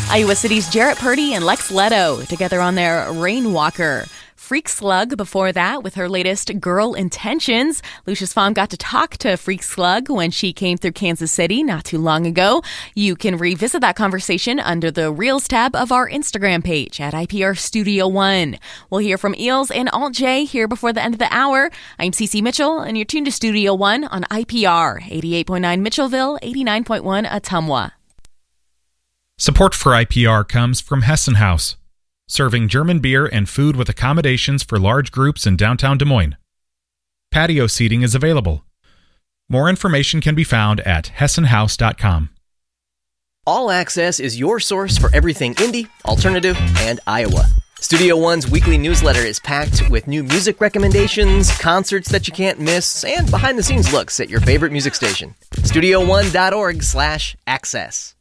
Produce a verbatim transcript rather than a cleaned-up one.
Iowa City's Jarrett Purdy and Lex Leto together on their Rainwalker. Freak Slug before that with her latest Girl Intentions. Lucius Pfam got to talk to Freak Slug when she came through Kansas City not too long ago. You can revisit that conversation under the Reels tab of our Instagram page at I P R Studio One. We'll hear from Eels and Alt J here before the end of the hour. I'm Cece Mitchell, and you're tuned to Studio One on I P R, eighty-eight point nine Mitchellville, eighty-nine point one Ottumwa. Support for I P R comes from Hessen House, serving German beer and food with accommodations for large groups in downtown Des Moines. Patio seating is available. More information can be found at hessen house dot com. All Access is your source for everything indie, alternative, and Iowa. Studio One's weekly newsletter is packed with new music recommendations, concerts that you can't miss, and behind-the-scenes looks at your favorite music station. studio one dot org slash access.